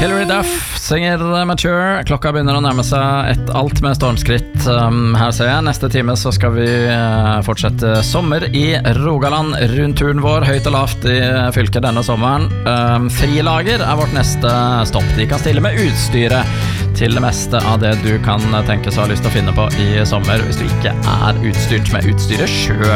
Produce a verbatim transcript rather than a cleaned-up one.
Hilary Duff synger Mature. Klokka begynner å nærme seg et alt med stormskritt. um, Her ser jeg, neste time så skal vi uh, fortsette sommer i Rogaland. Rundturen vår, høyt og lavt i fylket denne sommeren. um, Frilager er vårt neste stopp. De kan stille med utstyret til det meste av det du kan tenke så ha lyst til å finne på i sommer, hvis du ikke er utstyrt med utstyret selv.